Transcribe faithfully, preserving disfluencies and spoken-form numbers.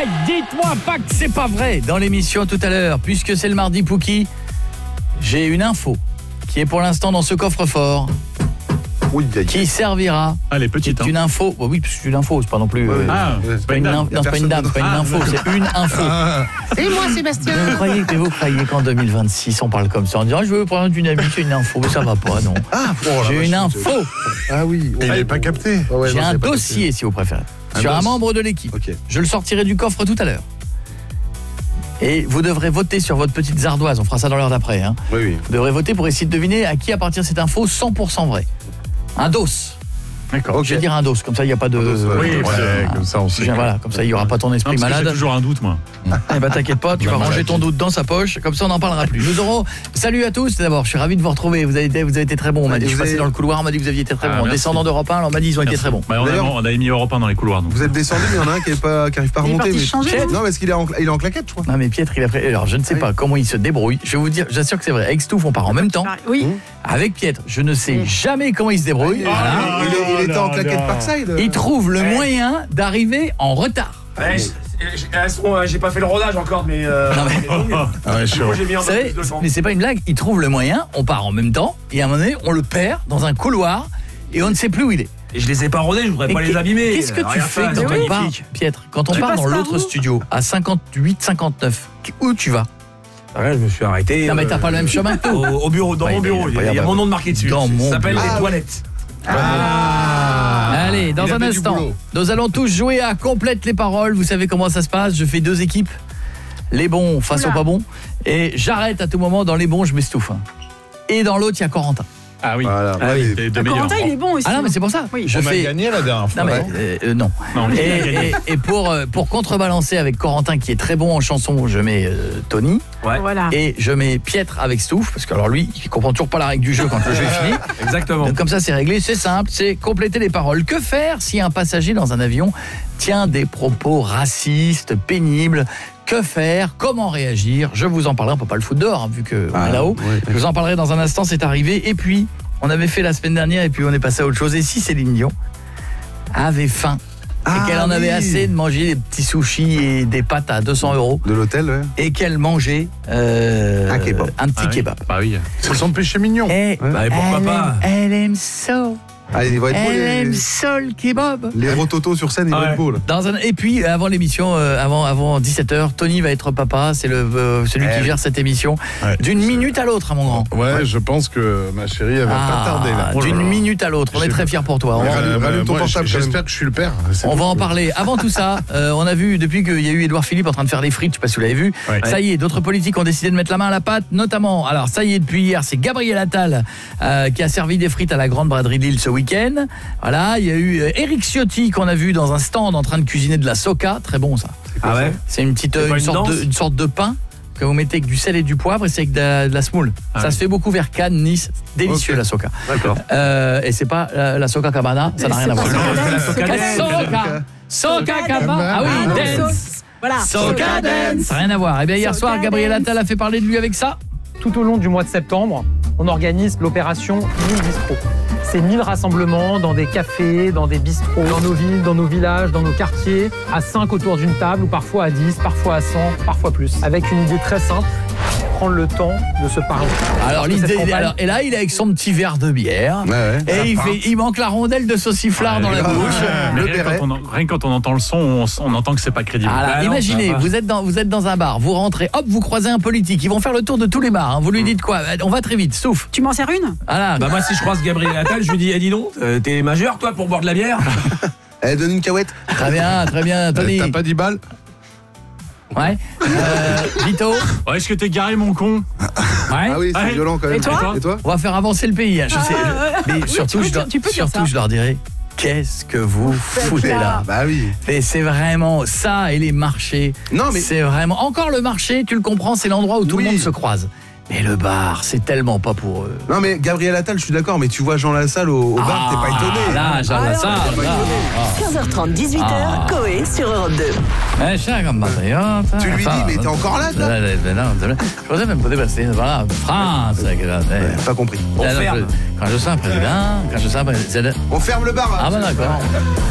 Hey, dites-moi pas que c'est pas vrai. Dans l'émission tout à l'heure, puisque c'est le mardi Pouki, j'ai une info qui est pour l'instant dans ce coffre-fort. Oui, qui servira. Ah, les petites. C'est une info. Oh oui, c'est une info, c'est pas non plus. Ouais, euh, ah, c'est pas une dame. Non, c'est pas une dame, c'est pas une Ah, info, c'est une info. C'est moi, Sébastien. Vous croyez, mais vous croyez qu'en deux mille vingt-six, on parle comme ça, on dirait je veux vous prendre une amie, c'est une info, mais ça va pas, non. Ah, oh, j'ai vache, une info. Ah oui. Et il n'est pas capté. Oh, ouais, j'ai non, un c'est pas dossier, si vous préférez, Un sur un dos. membre de l'équipe. Ok. Je le sortirai du coffre tout à l'heure. Et vous devrez voter sur votre petite zardoise, on fera ça dans l'heure d'après. Hein. Oui, oui. Vous devrez voter pour essayer de deviner à qui appartient cette info cent pour cent vrai. Un dos. D'accord. Ok. Je vais dire un dos, comme ça il n'y a pas de... Un dos, ouais. Oui, Ouais, ouais. comme ça on sait. Voilà, comme ça il n'y aura pas ton Non, esprit parce que malade. j'ai toujours un doute, moi. Eh ben t'inquiète pas, tu La vas ranger maladie. ton doute dans sa poche, comme ça on n'en parlera plus. Nous aurons... Salut à tous d'abord, je suis ravi de vous retrouver, vous avez été, vous avez été très bon, on m'a Ouais, dit, et je suis vous passé avez- dans le couloir, on m'a dit que vous aviez été très Ah, bon. En merci. descendant d'Europe un, on m'a dit ils ont été Merci. très bons. Bah, on, a, D'ailleurs- on avait mis Europe un dans les couloirs. Donc. Vous êtes descendu, mais il y en a un qui n'arrive pas, qui arrive pas à Il est remonter. parti mais- changer, Non, parce qu'il est en, il est en claquette, je crois. Non mais Pietre il a pris... Alors je ne sais Ah oui. pas comment il se débrouille, je vais vous dire, j'assure que c'est vrai, avec Stouff on part en même temps. Oui. Avec Pietre, je ne sais jamais comment il se débrouille. Il, Voilà. il- il- il était en non, claquette non. Parkside. Il trouve le moyen d'arriver en retard. Ouais, je- je- elles sont, euh, j'ai pas fait le rodage encore, mais. Euh, Non, mais- mais longues. Ah ouais, chaud. Moi, j'ai mis un Vous peu savez, plus de temps. mais c'est pas une blague, il trouve le moyen, on part en même temps, et à un moment donné, on le perd dans un couloir, et on ne sait plus où il est. Et je les ai pas rodés, je voudrais Et pas qu'est- les abîmer. Qu'est-ce que tu Rien fais faire, quand c'est on part, magnifique. Pietre, quand on Tu part passes dans par l'autre où studio, à cinquante-huit cinquante-neuf, où tu vas? Ouais, je me suis arrêté. Non mais t'as euh, pas le même chemin que Au, au bureau, dans Ouais, mon mais bureau, il y a, incroyable. il y a mon nom de marqué dessus. Dans mon Ça s'appelle bureau. les Ah, toilettes. Ah. Allez, dans Il un avait du instant, boulot. nous allons tous jouer à Complète les paroles. Vous savez comment ça se passe, je fais deux équipes, les bons face Oula. aux pas bons, et j'arrête à tout moment, dans les bons je m'estouffe. hein. Et dans l'autre il y a Corentin. Ah oui. Voilà. Ah oui. Les deux meilleurs. Corentin, il est bon aussi. Ah non mais c'est pour ça, Oui. je On a fais... gagné la dernière fois. Non mais non euh, euh, non. Non, Et, il a gagné. et- et pour, euh, pour contrebalancer avec Corentin qui est très bon en chanson, je mets euh, Tony Ouais, Voilà. et je mets Pietre avec Stouff parce que alors lui, il comprend toujours pas la règle du jeu quand le jeu est fini. exactement. Donc comme ça c'est réglé, c'est simple, c'est compléter les paroles. Que faire si un passager dans un avion tient des propos racistes, pénibles? Que faire? Comment réagir? Je vous en parlerai, on peut pas le foutre dehors hein, vu que on Ah, est là-haut. ouais. Je vous en parlerai dans un instant, c'est arrivé. Et puis, on avait fait la semaine dernière et puis on est passé à autre chose. Et si Céline Dion avait faim Ah, et qu'elle en avait oui. assez de manger des petits sushis et des pâtes à deux cents euros De l'hôtel, ouais. et qu'elle mangeait euh, Un kebab. un petit Ah oui. kebab. Bah oui. C'est son péché mignon. Et Bah, et pourquoi elle, pas aime, elle aime ça. Ah, il va être beau, Elle les, aime ça le kebab. les rototos sur scène, ils vont Ouais. être beaux, là. Dans un, et puis avant l'émission, euh, avant avant dix-sept heures, Tony va être papa. C'est le euh, celui Eh qui oui. gère cette émission Ouais. d'une minute à l'autre, hein, mon grand. Ouais, je pense que ma chérie, elle va pas Ah, tarder là. d'une minute à l'autre. On est J'ai- très fiers pour toi. On Ouais, va- rallume- Euh, rallume ton moi, portable, quand J'espère que je suis le père. C'est On bon. va en parler. Avant tout ça, euh, on a vu, depuis qu'il y a eu Édouard Philippe en train de faire des frites, je sais pas si vous l'avez vu, Ouais. ça y est, d'autres politiques ont décidé de mettre la main à la pâte, notamment, alors ça y est, depuis hier, c'est Gabriel Attal euh, qui a servi des frites à la Grande Braderie de Lille ce week-end. Voilà, il y a eu euh, Éric Ciotti qu'on a vu dans un stand en train de cuisiner de la soca, très bon ça. Ah ouais. C'est une petite, C'est euh, pas une, une sorte danse de, une sorte de pain que vous mettez avec du sel et du poivre et c'est avec de la, de la semoule. Ah ça ouais. se fait beaucoup vers Cannes, Nice, délicieux Ok. la soca. D'accord. Euh, et c'est pas euh, la soca cabana, ça n'a rien à voir. C'est pas la Soca soca Dance. Soca, soca cabana, ah oui, Ah, non, dance. so- Voilà. Soca dance. Ça n'a rien à voir. Eh bien hier Soca soir, Gabriel dance. Attal a fait parler de lui avec ça. Tout au long du mois de septembre, on organise l'opération mille Bistro. C'est mille rassemblements dans des cafés, dans des bistrots, dans nos villes, dans nos villages, dans nos quartiers, à cinq autour d'une table, ou parfois à dix, parfois à cent, parfois plus. Avec une idée très simple, prendre le temps de se parler. Alors Parce que cette l'idée, campagne- alors, et là il est avec son petit verre de bière. Ouais, ouais. Et il, fait, il manque la rondelle de sauciflard dans la ouais. bouche. Mais Le rien, béret. quand on, rien que quand on entend le son, on, on entend que c'est pas crédible. Alors, Bah non, imaginez, ça va. vous êtes, dans, vous êtes dans un bar, vous rentrez, hop, vous croisez un politique, ils vont faire le tour de tous les bars. hein. Vous lui dites quoi? On va très vite, souffle. Tu m'en sers une? Voilà. Bah moi si je croise Gabriel Attal, je lui dis eh, dis donc, euh, t'es majeur toi pour boire de la bière? Elle donne une cahouette. Très bien, très bien, Tony. T'as pas dix balles? Ouais. Euh, Vito. Ouais, est-ce que t'es garé, mon con? Ouais. Ah oui, c'est Ouais. violent quand même. Et toi Et toi On va faire avancer le pays. hein, je sais. Mais oui, surtout, tu peux je, leur, dire- tu peux dire surtout ça. je leur dirai, qu'est-ce que vous foutez là? Bah oui. Et c'est vraiment ça et les marchés. Non, mais- c'est vraiment encore le marché, tu le comprends, c'est l'endroit où tout Oui. le monde se croise. Mais le bar, c'est tellement pas pour eux. Non, mais Gabriel Attal, je suis d'accord, mais tu vois Jean Lassalle au, au bar, t'es pas étonné. Là, Jean Ah, Lassalle, non, là. quinze heures trente, dix-huit heures, Ah. Coé sur Europe deux. Ah, cher comme patriote. Tu lui dis, mais t'es encore là, toi? Je pensais même pas dépasser. Voilà, France. Ouais, pas compris. On ferme. Quand je sens président, quand je sens président. On ferme le bar. Ah, ben d'accord.